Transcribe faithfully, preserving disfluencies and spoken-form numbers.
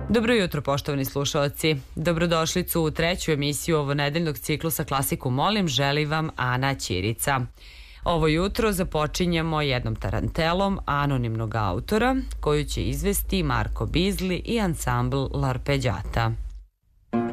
Dobro jutro, poštovani slušalci. Dobrodošlicu u treću emisiju ovonedeljnog ciklusa Klasiku molim, želi vam Ana Ćirica. Ovo jutro započinjemo jednom tarantelom anonimnog autora koju će izvesti Marko Bizli i ansambl L'Arpeggiata.